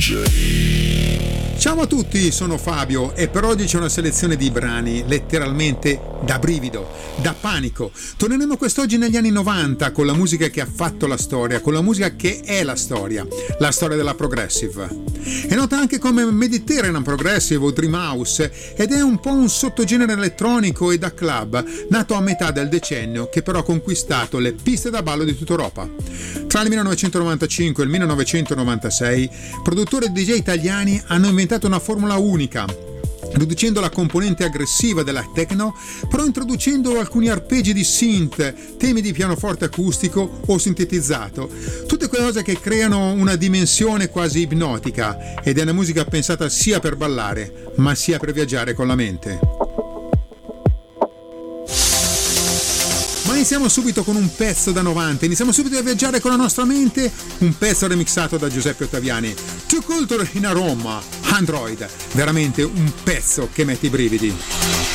Ciao a tutti, sono Fabio e per oggi c'è una selezione di brani letteralmente da brivido, da panico. Torneremo quest'oggi negli anni 90 con la musica che ha fatto la storia, con la musica che è la storia della progressive. È nota anche come Mediterranean Progressive o Dream House ed è un po' un sottogenere elettronico e da club nato a metà del decennio che però ha conquistato le piste da ballo di tutta Europa. Tra il 1995 e il 1996 produttori e DJ italiani hanno inventato una formula unica, riducendo la componente aggressiva della techno, però introducendo alcuni arpeggi di synth, temi di pianoforte acustico o sintetizzato, tutte quelle cose che creano una dimensione quasi ipnotica ed è una musica pensata sia per ballare, ma sia per viaggiare con la mente. Ma iniziamo subito con un pezzo da 90, iniziamo subito a viaggiare con la nostra mente, un pezzo remixato da Giuseppe Ottaviani, Two Culture in a Roma, Android, veramente un pezzo che mette i brividi.